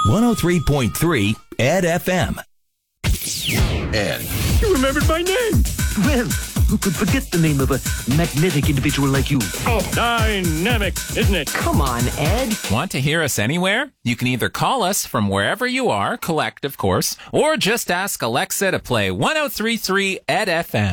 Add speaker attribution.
Speaker 1: 103.3 Ed FM.
Speaker 2: Ed.
Speaker 3: You remembered my name.
Speaker 4: Well, who could forget the name of a magnetic individual like you?
Speaker 3: Dynamic, isn't it?
Speaker 5: Come on, Ed.
Speaker 6: Want to hear us anywhere? You can either call us from wherever you are, collect, of course, or just ask Alexa to play 103.3 Ed FM.